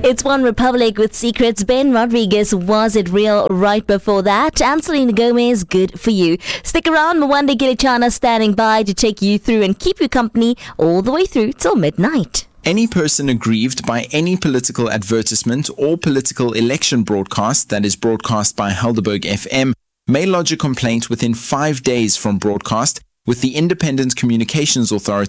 It's One Republic with Secrets. Ben Rodriguez, Was It Real? Right before that. And Selena Gomez, Good For You. Stick around. Mwande Gilichana standing by to take you through and keep you company all the way through till midnight. Any person aggrieved by any political advertisement or political election broadcast that is broadcast by Helderberg FM may lodge a complaint within 5 days from broadcast with the Independent Communications Authority